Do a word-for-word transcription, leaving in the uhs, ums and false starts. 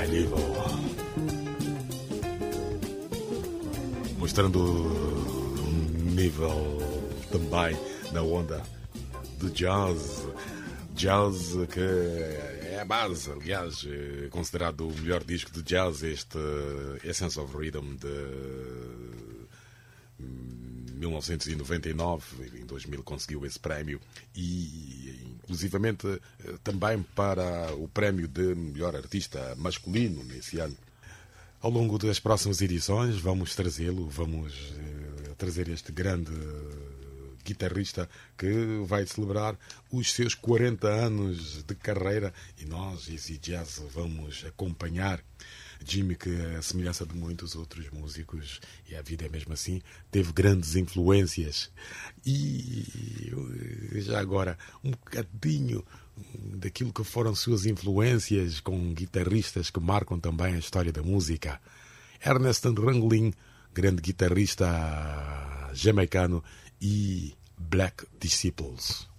a nível, mostrando um nível também na onda de jazz, jazz que é a base, aliás, considerado o melhor disco de jazz, este Essence of Rhythm de mil novecentos e noventa e nove, em dois mil conseguiu esse prémio, e inclusivamente também para o prémio de melhor artista masculino nesse ano. Ao longo das próximas edições vamos trazê-lo, vamos uh, trazer este grande guitarrista que vai celebrar os seus quarenta anos de carreira, e nós, Easy Jazz, vamos acompanhar Jimmy, que, a semelhança de muitos outros músicos, e a vida é mesmo assim, teve grandes influências. E já agora, um bocadinho daquilo que foram suas influências com guitarristas que marcam também a história da música. Ernest Ranglin, grande guitarrista jamaicano, e Black Disciples.